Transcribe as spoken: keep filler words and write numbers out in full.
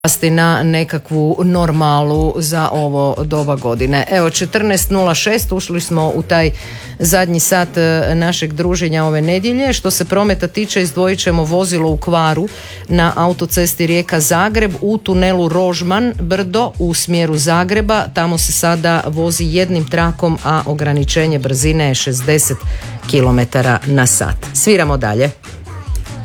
na nekakvu normalu za ovo doba godine. Evo, četrnaest nula šest, ušli smo u taj zadnji sat našeg druženja ove nedjelje. Što se prometa tiče, izdvojit ćemo vozilo u kvaru na autocesti Rijeka-Zagreb u tunelu Rožman Brdo u smjeru Zagreba. Tamo se sada vozi jednim trakom, a ograničenje brzine je šezdeset kilometara na sat. Sviramo dalje.